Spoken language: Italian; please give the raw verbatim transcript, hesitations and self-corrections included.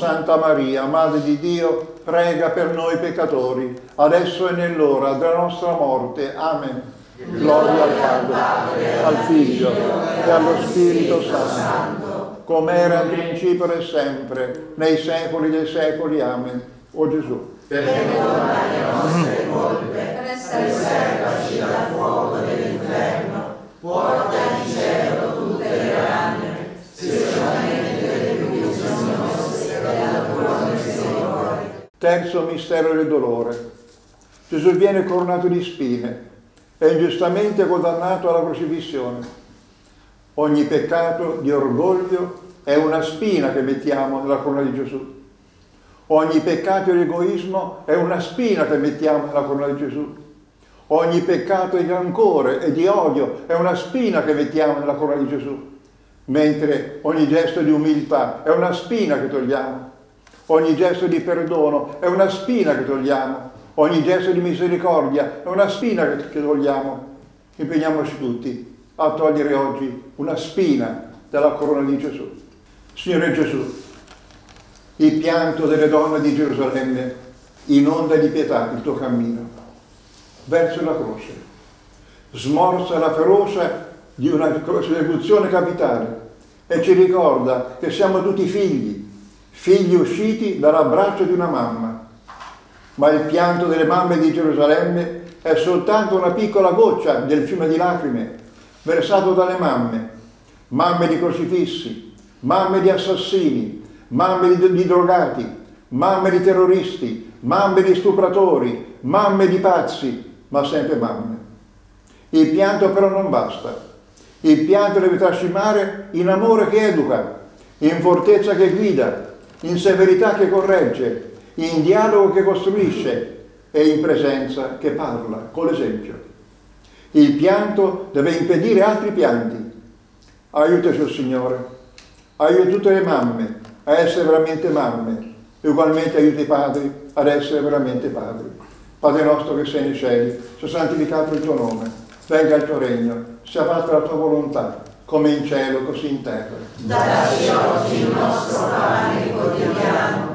Santa Maria, Madre di Dio, prega per noi peccatori, adesso e nell'ora della nostra morte. Amen. Gloria al Padre, al Figlio e allo Spirito Santo, come era in principio e sempre, nei secoli dei secoli. Amen. O Gesù, perdona le nostre colpe, preservaci dal fuoco dell'inferno, porta in cielo tutte le anime, specialmente le più bisognose della tua misericordia. Terzo mistero del dolore. Gesù viene coronato di spine e ingiustamente condannato alla crocifissione. Ogni peccato di orgoglio è una spina che mettiamo nella corona di Gesù. Ogni peccato di egoismo è una spina che mettiamo nella corona di Gesù. Ogni peccato di rancore e di odio è una spina che mettiamo nella corona di Gesù. Mentre ogni gesto di umiltà è una spina che togliamo. Ogni gesto di perdono è una spina che togliamo. Ogni gesto di misericordia è una spina che, che togliamo. Impegniamoci tutti a togliere oggi una spina dalla corona di Gesù. Signore Gesù, il pianto delle donne di Gerusalemme inonda di pietà il tuo cammino verso la croce. Smorza la ferocia di una persecuzione capitale e ci ricorda che siamo tutti figli, figli usciti dall'abbraccio di una mamma. Ma il pianto delle mamme di Gerusalemme è soltanto una piccola goccia del fiume di lacrime versato dalle mamme, mamme di crocifissi, mamme di assassini, mamme di, di drogati, mamme di terroristi, mamme di stupratori, mamme di pazzi, ma sempre mamme. Il pianto però non basta. Il pianto deve trascinare in amore che educa, in fortezza che guida, in severità che corregge, in dialogo che costruisce e in presenza che parla, con l'esempio. Il pianto deve impedire altri pianti. Aiutaci, oh Signore. Aiuta tutte le mamme a essere veramente mamme e ugualmente aiuta i padri ad essere veramente padri. Padre nostro che sei nei cieli, sia santificato il tuo nome, venga il tuo regno, sia fatta la tua volontà, come in cielo così in terra. Dacci oggi il nostro pane quotidiano